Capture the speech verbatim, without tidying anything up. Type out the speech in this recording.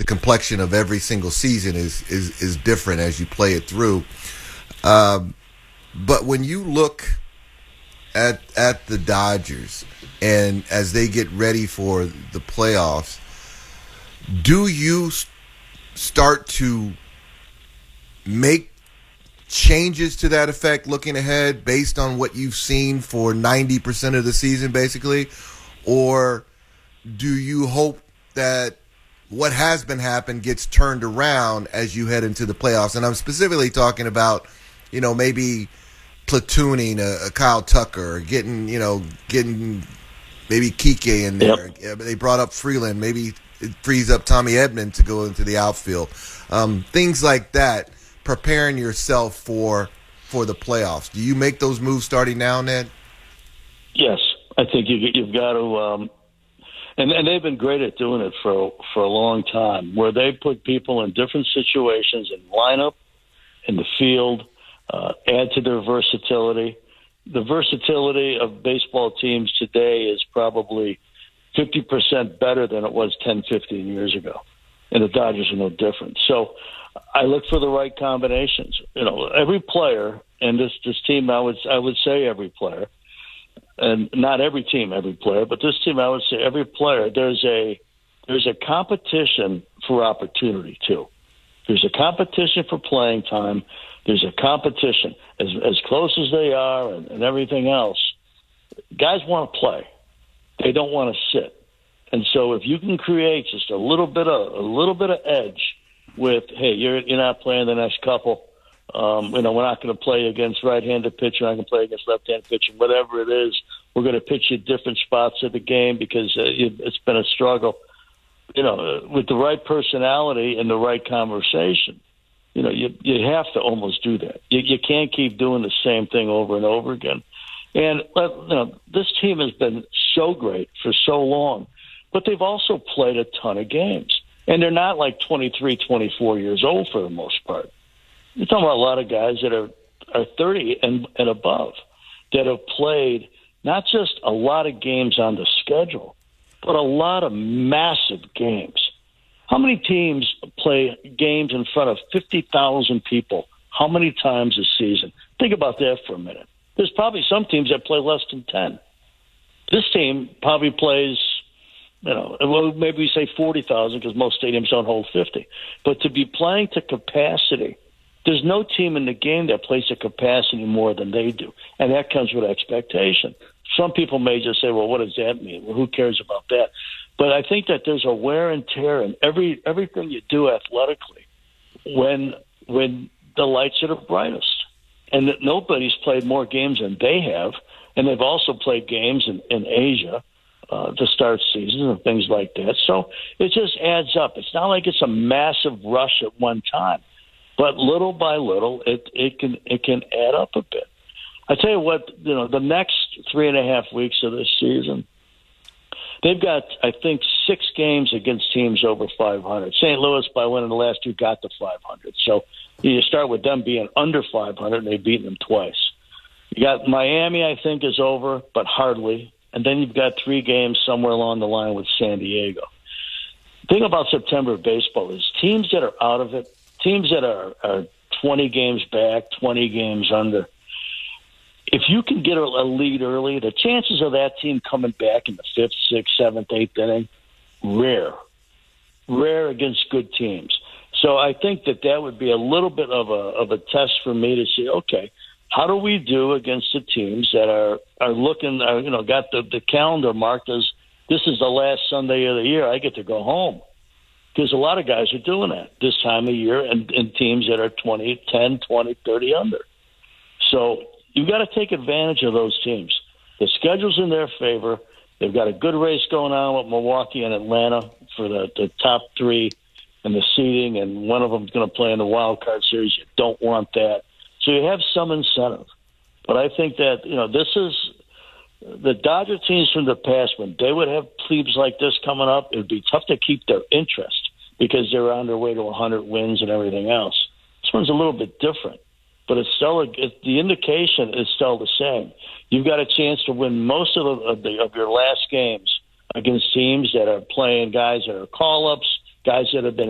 complexion of every single season is is, is different as you play it through. Um, but when you look at at the Dodgers and as they get ready for the playoffs, do you start to make changes to that effect looking ahead based on what you've seen for ninety percent of the season, basically? Or do you hope that what has been happening gets turned around as you head into the playoffs? And I'm specifically talking about, you know, maybe platooning a, a Kyle Tucker, or getting, you know, getting maybe Kike in there. Yep. They brought up Freeland. Maybe it frees up Tommy Edman to go into the outfield. Um, things like that, preparing yourself for for the playoffs. Do you make those moves starting now, Ned? Yes, I think you, you've got to, um, and, and they've been great at doing it for for a long time, where they put people in different situations in lineup, in the field, uh, add to their versatility. The versatility of baseball teams today is probably fifty percent better than it was ten, fifteen years ago, and the Dodgers are no different. So I look for the right combinations. You know, every player, and this this team, I would I would say every player, and not every team, every player, but this team, I would say every player. There's a there's a competition for opportunity too. There's a competition for playing time. There's a competition as as close as they are, and, and everything else. Guys want to play. They don't want to sit. And so, if you can create just a little bit of a little bit of edge with, hey, you're you're not playing the next couple. Um, you know, we're not going to play against right-handed pitcher. I'm going to play against left-handed pitcher. Whatever it is, we're going to pitch you different spots of the game because uh, it's been a struggle. You know, with the right personality and the right conversation, you know, you you have to almost do that. You, you can't keep doing the same thing over and over again. And you know, this team has been so great for so long, but they've also played a ton of games. And they're not like twenty-three, twenty-four years old for the most part. You're talking about a lot of guys that are, are thirty and, and above that have played not just a lot of games on the schedule, but a lot of massive games. How many teams play games in front of fifty thousand people? How many times a season? Think about that for a minute. There's probably some teams that play less than ten. This team probably plays, you know, well, maybe we say forty thousand because most stadiums don't hold fifty. But to be playing to capacity, there's no team in the game that plays to capacity more than they do. And that comes with expectation. Some people may just say, well, what does that mean? Well, who cares about that? But I think that there's a wear and tear in every everything you do athletically when when the lights are the brightest. And that nobody's played more games than they have. And they've also played games in, in Asia uh, to start seasons and things like that. So it just adds up. It's not like it's a massive rush at one time. But little by little, it, it can it can add up a bit. I tell you what, you know, the next three and a half weeks of this season, they've got, I think, six games against teams over five hundred. Saint Louis, by winning the last two, got to five hundred. So you start with them being under five hundred, and they've beaten them twice. You got Miami, I think, is over, but hardly. And then you've got three games somewhere along the line with San Diego. The thing about September baseball is teams that are out of it, teams that are, are twenty games back, twenty games under, if you can get a, a lead early, the chances of that team coming back in the fifth, sixth, seventh, eighth inning, rare. Rare against good teams. So I think that that would be a little bit of a of a test for me to see, okay, how do we do against the teams that are, are looking, are, you know, got the, the calendar marked as this is the last Sunday of the year, I get to go home. Because a lot of guys are doing that this time of year and, and teams that are twenty, ten, twenty, thirty under. So you've got to take advantage of those teams. The schedule's in their favor. They've got a good race going on with Milwaukee and Atlanta for the, the top three and the seeding, and one of them's going to play in the wild card series. You don't want that. So you have some incentive. But I think that, you know, this is the Dodger teams from the past, when they would have teams like this coming up, it would be tough to keep their interest because they're on their way to one hundred wins and everything else. This one's a little bit different, but it's still a, it, the indication is still the same. You've got a chance to win most of, the, of, the, of your last games against teams that are playing guys that are call-ups, guys that have been